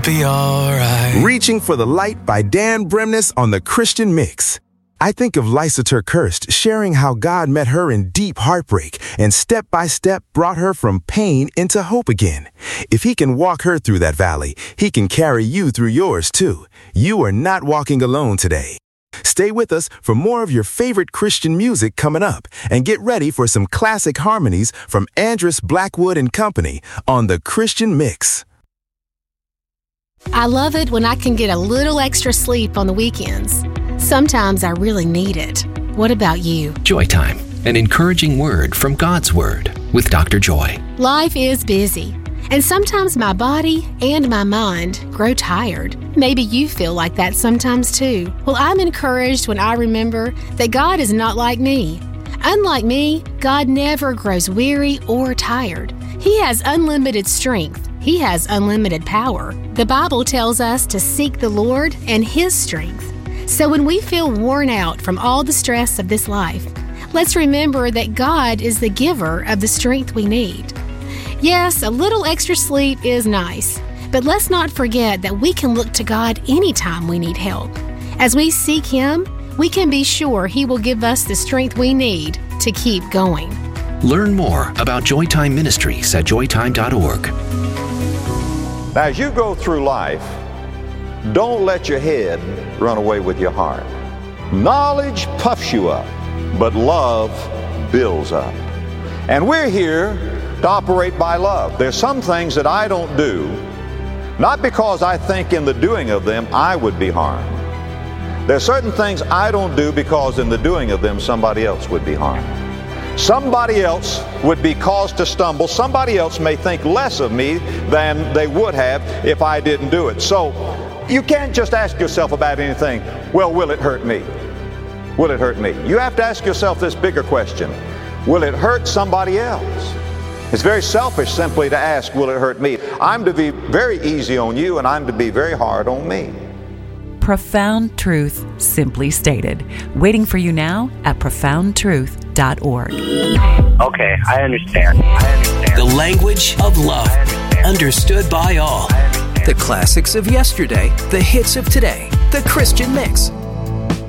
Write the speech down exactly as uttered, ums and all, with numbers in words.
be alright. Reaching for the Light by Dan Bremnes on the Christian Mix. I think of Lysater Kirst sharing how God met her in deep heartbreak and step by step brought her from pain into hope again. If he can walk her through that valley, he can carry you through yours too. You are not walking alone today. Stay with us for more of your favorite Christian music coming up, and get ready for some classic harmonies from Andrus Blackwood and Company on the Christian Mix. I love it when I can get a little extra sleep on the weekends. Sometimes I really need it. What about you? Joy Time, an encouraging word from God's Word with Doctor Joy. Life is busy, and sometimes my body and my mind grow tired. Maybe you feel like that sometimes too. Well, I'm encouraged when I remember that God is not like me. Unlike me, God never grows weary or tired. He has unlimited strength. He has unlimited power. The Bible tells us to seek the Lord and His strength. So when we feel worn out from all the stress of this life, let's remember that God is the giver of the strength we need. Yes, a little extra sleep is nice, but let's not forget that we can look to God anytime we need help. As we seek Him, we can be sure He will give us the strength we need to keep going. Learn more about Joytime Ministries at joytime dot org. Now, as you go through life, don't let your head run away with your heart. Knowledge puffs you up, but love builds up. And we're here to operate by love. There's some things that I don't do, not because I think in the doing of them I would be harmed. There's certain things I don't do because in the doing of them somebody else would be harmed. Somebody else would be caused to stumble. Somebody else may think less of me than they would have if I didn't do it. So you can't just ask yourself about anything, well, will it hurt me? Will it hurt me? You have to ask yourself this bigger question. Will it hurt somebody else? It's very selfish simply to ask, will it hurt me? I'm to be very easy on you, and I'm to be very hard on me. Profound truth simply stated. Waiting for you now at profound truth dot org. Okay, I understand. I understand. The language of love, understood by all. The classics of yesterday, the hits of today, the Christian Mix.